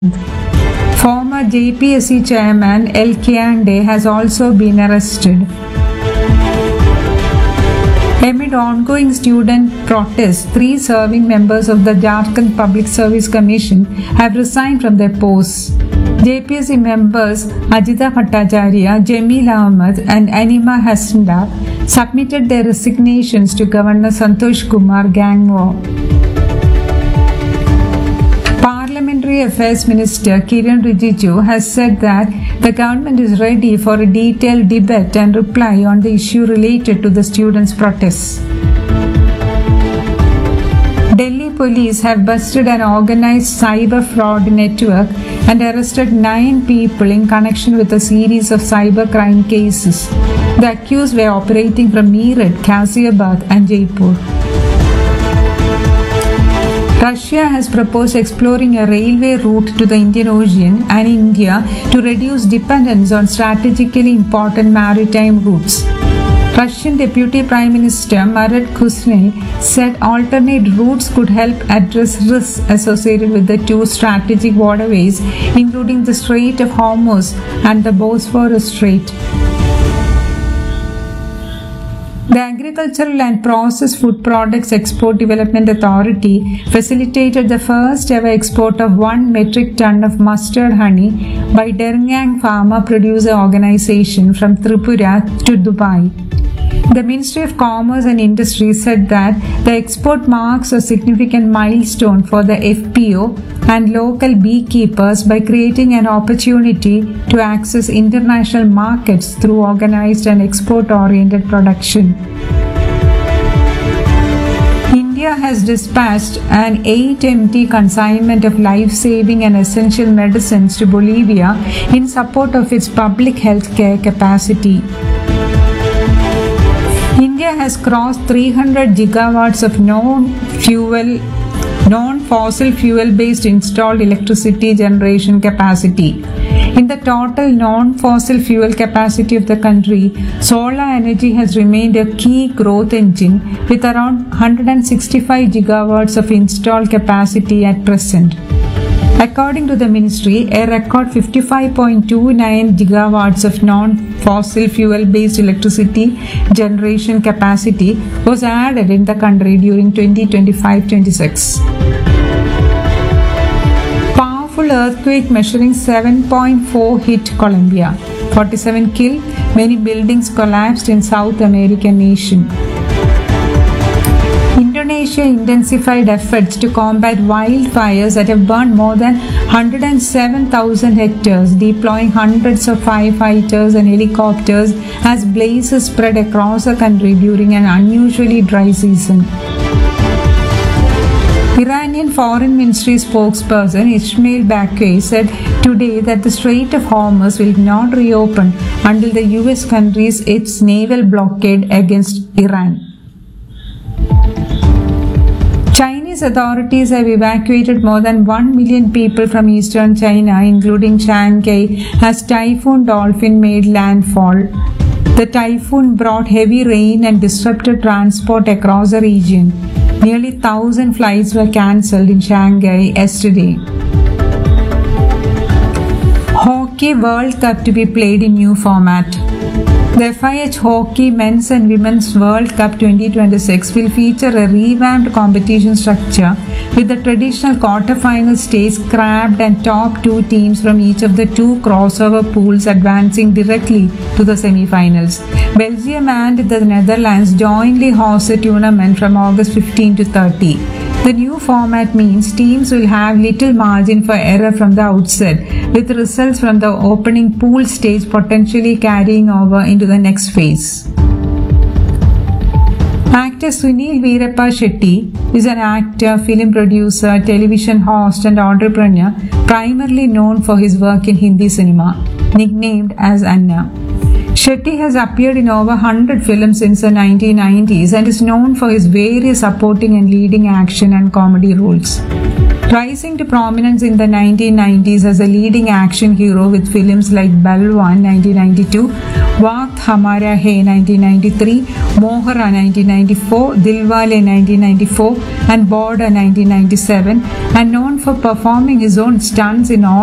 Former JPSC chairman El Kiande has also been arrested. Amid ongoing student protests, 3 serving members of the Jharkhand Public Service Commission have resigned from their posts. JPSC members Ajita Bhattacharya, Jamil Ahmed and Anima Hasnda submitted their resignations to Governor Santosh Kumar Gangwar. Parliamentary Affairs Minister Kiran Rijiju has said that the government is ready for a detailed debate and reply on the issue related to the students' protests. Delhi police have busted an organized cyber fraud network and arrested 9 people in connection with a series of cybercrime cases. The accused were operating from Meerut, Ghaziabad and Jaipur. Russia has proposed exploring a railway route to the Indian Ocean and India to reduce dependence on strategically important maritime routes. Russian Deputy Prime Minister Marat Kuznets said alternate routes could help address risks associated with the 2 strategic waterways, including the Strait of Hormuz and the Bosphorus Strait. The Agricultural and Processed Food Products Export Development Authority facilitated the first ever export of 1 metric ton of mustard honey by Dernyang Farmer Producer Organization from Tripura to Dubai. The Ministry of Commerce and Industry said that the export marks a significant milestone for the FPO and local beekeepers by creating an opportunity to access international markets through organized and export-oriented production. India has dispatched an 8 MT consignment of life-saving and essential medicines to Bolivia in support of its public health care capacity. India has crossed 300 gigawatts of non-fossil fuel-based installed electricity generation capacity. In the total non-fossil fuel capacity of the country, solar energy has remained a key growth engine with around 165 gigawatts of installed capacity at present. According to the ministry, a record 55.29 gigawatts of non-fossil fuel-based electricity generation capacity was added in the country during 2025-26. Powerful earthquake measuring 7.4 hit Colombia. 47 killed, many buildings collapsed in South American nation. Indonesia intensified efforts to combat wildfires that have burned more than 107,000 hectares, deploying hundreds of firefighters and helicopters as blazes spread across the country during an unusually dry season. Iranian Foreign Ministry spokesperson Ismail Baqi said today that the Strait of Hormuz will not reopen until the US countries its naval blockade against Iran. Chinese authorities have evacuated more than 1 million people from eastern China, including Shanghai, as Typhoon Dolphin made landfall. The typhoon brought heavy rain and disrupted transport across the region. Nearly 1,000 flights were cancelled in Shanghai yesterday. Hockey World Cup to be played in new format. The FIH Hockey Men's and Women's World Cup 2026 will feature a revamped competition structure with the traditional quarter-final stage scrapped and top 2 teams from each of the 2 crossover pools advancing directly to the semi-finals. Belgium and the Netherlands jointly host the tournament from August 15 to 30. The new format means teams will have little margin for error from the outset, with results from the opening pool stage potentially carrying over into the next phase. Actor Sunil Veerappa Shetty is an actor, film producer, television host and entrepreneur primarily known for his work in Hindi cinema, nicknamed as Anna. Shetty has appeared in over 100 films since the 1990s and is known for his various supporting and leading action and comedy roles. Rising to prominence in the 1990s as a leading action hero with films like Balwan 1992, Waqt Hamara Hai 1993, Mohra 1994, Dilwale 1994 and Border 1997, and known for performing his own stunts in all